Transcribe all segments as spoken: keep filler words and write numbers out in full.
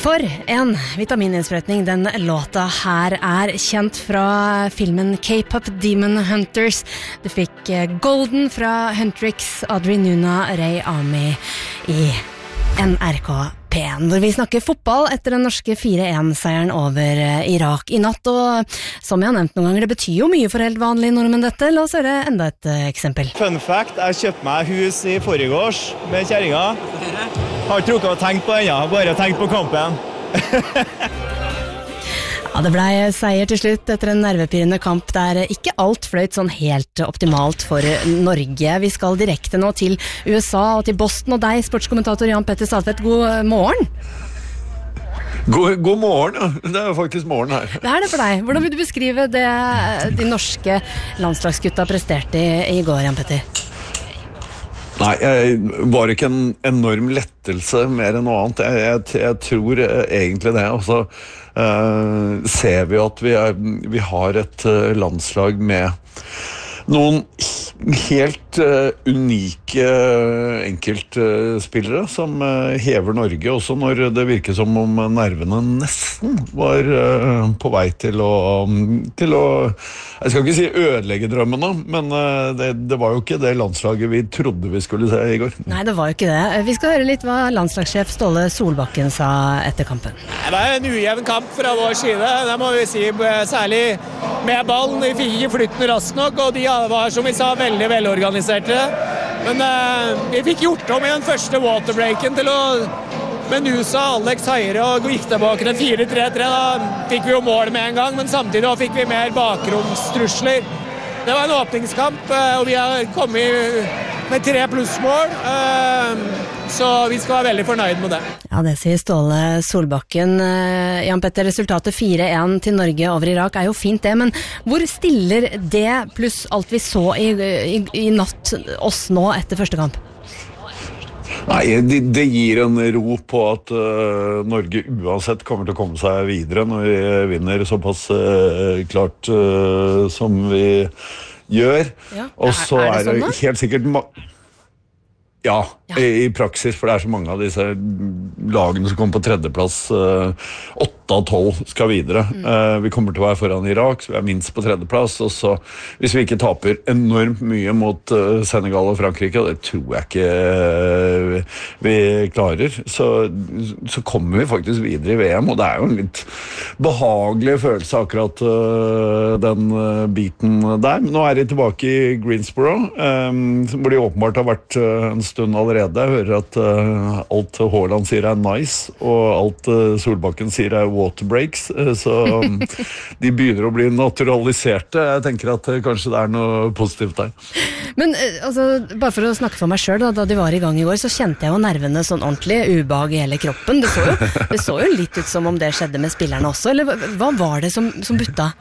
For en vitamininnsprøytning, den låta her er kjent fra filmen K-pop Demon Hunters. Du fikk Golden fra Huntrix, Audrey Nuna, Ray Army i N R K P en, hvor vi snakker fotball etter den norske fire en-seieren over Irak i natt. Og som jeg har nevnt noen ganger, det betyr jo mye for helt vanlige nordmenn dette. La oss høre enda et eksempel. Fun fact, jeg kjøpte meg hus i forrigårs med kjæringa. Har ikke rukket å tenke på ennå, bare tenkt på kampen. Ja, det ble seier til slutt etter en nervepirrende kamp der ikke alt fløyt sånn helt optimalt for Norge. Vi skal direkte nå til U S A og til Boston og deg, sportskommentator Jan Petter Stadtvedt. God morgen. God, god morgen, ja. Det er jo faktisk morgen her. Det er det for deg. Hvordan vil du beskrive det de norske landslagsgutta presterte i, i går, Jan Petter? Nei, jeg var ikke en enorm lettelse mer enn noe annet. Jeg, jeg, jeg tror egentlig det. Og så uh, ser vi at vi, er, vi har et uh, landslag med noen helt uh, unike uh, enkeltspillere uh, som uh, hever Norge, også når det virker som om nervene nesten var uh, på vei til å, um, til å jeg skal ikke si ødelegge drømmene, men uh, det, det var jo ikke det landslaget vi trodde vi skulle se i går. Nei, det var jo ikke det. Vi skal høre litt hva landslagssjef Ståle Solbakken sa etter kampen. Det var en ujevn kamp fra vår side, det må vi si, særlig med ballen. Vi fikk ikke flytten raskt nok, og de var, som vi sa, veldig velorganiserte. Men uh, vi fikk gjort om i den første waterbreaken til å med Nusa, Alex Heire og gikk tilbake til fire tre tre. Da fikk vi jo mål med en gang, men samtidig da fikk vi mer bakromstrusler. Det var en åpningskamp, og vi har kommet med tre plussmål, så vi skal være veldig fornøyd med det. Ja, det sier Ståle Solbakken. Jan Petter, resultatet fire en til Norge over Irak er jo fint det, men hvor stiller det pluss alt vi så i, i, i natt oss nå etter første kamp? Nei, det, det gir en ro på at uh, Norge uansett kommer til å komme seg videre når vi vinner såpass uh, klart uh, som vi gjør. Ja. Og så er, er det, er det helt sikkert ma- ja, ja. I, i praksis, for det er så mange av disse lagene som kommer på tredjeplass, åtte av tolv skal videre. Mm. Uh, vi kommer til å være foran Irak, så vi er minst på tredjeplass, og så hvis vi ikke taper enormt mye mot uh, Senegal og Frankrike, og det tror jeg ikke uh, vi klarer, så, så kommer vi faktisk videre i V M, og det er jo en litt behagelig følelse akkurat uh, den uh, biten der. Men nå er de tilbake i Greensboro, um, hvor de åpenbart har vært uh, en stund allerede. Jeg hører at uh, alt Haaland sier er nice, og alt uh, Solbakken sier er water breaks, uh, så um, de begynner å bli naturaliserte. Jeg tenker at uh, kanskje det er noe positivt der. Men uh, altså, bare for å snakke for meg selv, da, da de var i gang i går, så kjente jeg jo nervene sånn ordentlig, ubehag i hele kroppen. Det så jo, det så jo litt ut som om det skjedde med spillerne også, eller hva, hva var det som, som butta?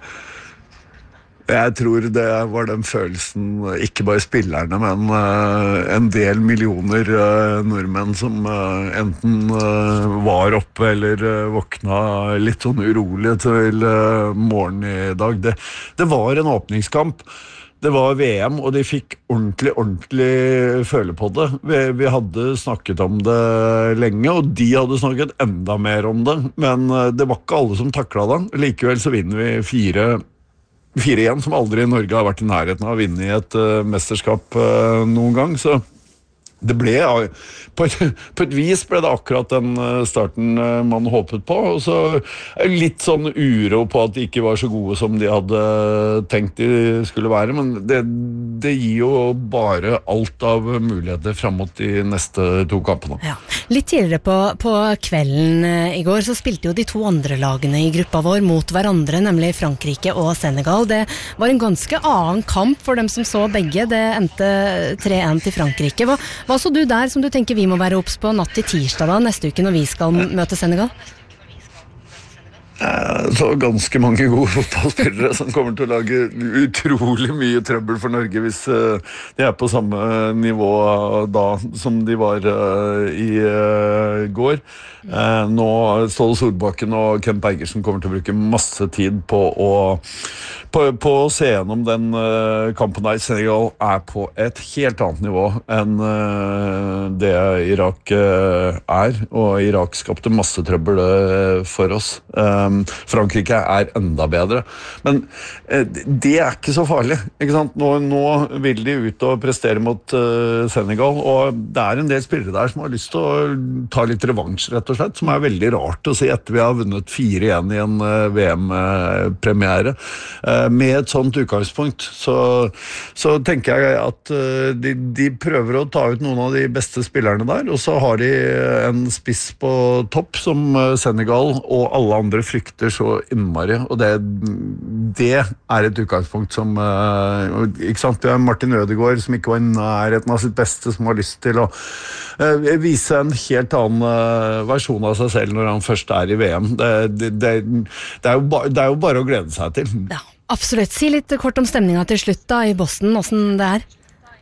Jeg tror det var den følelsen, ikke bare spillerne, men uh, en del millioner uh, nordmenn som uh, enten uh, var oppe eller uh, våkna litt sånn urolig til uh, morgen i dag. Det, det var en åpningskamp. Det var V M, og de fikk ordentlig, ordentlig føle på det. Vi, vi hadde snakket om det lenge, og de hadde snakket enda mer om det, men uh, det var ikke alle som taklet det. Likevel så vinner vi fire fire igjen, som aldri i Norge har vært i nærheten av å vinne i et uh, mesterskap uh, noen gang, så det ble, på et, på et vis ble det akkurat den starten man håpet på, og så litt sånn uro på at de ikke var så gode som de hadde tenkt de skulle være, men det, det gir jo bare alt av muligheter frem mot de neste to kampene. Ja. Litt tidligere på, på kvelden i går så spilte jo de to andre lagene i gruppa vår mot hverandre, nemlig Frankrike og Senegal. Det var en ganske annen kamp for dem som så begge. Det endte tre en til Frankrike. Hva Hva så du der som du tenker vi må være opps på natt til tirsdag da, neste uke når vi skal møte Senegal? Så ganske mange gode fotballspillere som kommer til å lage utrolig mye trøbbel for Norge hvis de er på samme nivå da som de var i går. Nå Ståle Solbakken og Kent Bergersen kommer til å bruke masse tid på å på, på å se gjennom den kampen der. Senegal er på et helt annet nivå enn det Irak er, og Irak skapte masse trøbbel for oss. Frankrike er enda bedre, men det er ikke så farlig, ikke sant? Nå, nå vil de ut og prestere mot Senegal, og det er en del spillere der som har lyst til å ta litt revansj, rett og slett, som er veldig rart å si etter vi har vunnet fire igjen i en V M-premiere. Med et sånt utgangspunkt, så, så tenker jeg at de, de prøver å ta ut noen av de beste spillerne der, og så har de en spiss på topp som Senegal og alle andre frykter så innmari, og det, det er et utgangspunkt som, ikke sant, vi har Martin Ødegaard som ikke var i nærheten av sitt beste, som har lyst til å vise en helt annen versjon av seg selv når han først er i V M. Det, det, det, det, er, jo ba, det er jo bare å glede seg til. Ja, absolutt. Si litt kort om stemninga til slutt da i Boston, hvordan det er.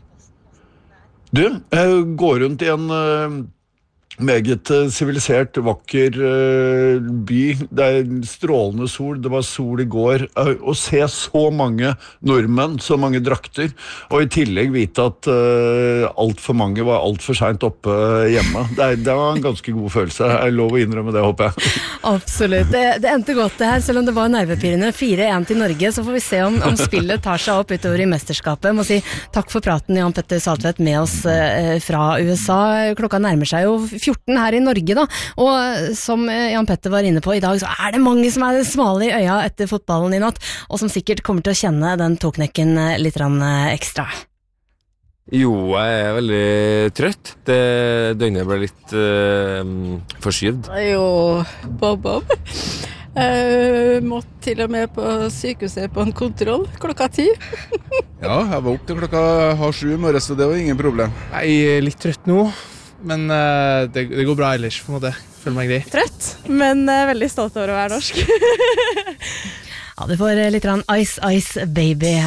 Du, jeg går rundt i en meget sivilisert, vakker uh, by. Det er strålende sol, det var sol i går. Uh, å se så mange nordmenn, så mange drakter, og i tillegg vite at uh, alt for mange var alt for sent oppe hjemme. Det, er, det var en ganske god følelse. Jeg lov å innrømme det, håper jeg. Absolutt. Det, det endte godt det her, selv om det var nervepirrende. fire én til Norge, så får vi se om, om spillet tar seg opp utover i mesterskapet. Jeg må si takk for praten, Jan Petter Saltvedt, med oss uh, fra U S A. Klokka nærmer seg jo fjorten her i Norge da, og som Jan Petter var inne på i dag, så er det mange som er smale i øya etter fotballen i natt, og som sikkert kommer til å kjenne den toknekken litt ekstra. Jo, jeg er veldig trøtt. Det døgnet ble litt uh, forskyvd. Jo, Bob-Bob. Jeg måtte til og med på sykehuset på en kontroll klokka ti. Ja, jeg var opp til klokka halv sju i morges, så det var ingen problem. Jeg er litt trøtt nå. Men uh, det, det går bra ellers, på en måte. Føler meg grei. Trøtt, men uh, veldig stolt over å være norsk. Ja, du får litt Ice Ice Baby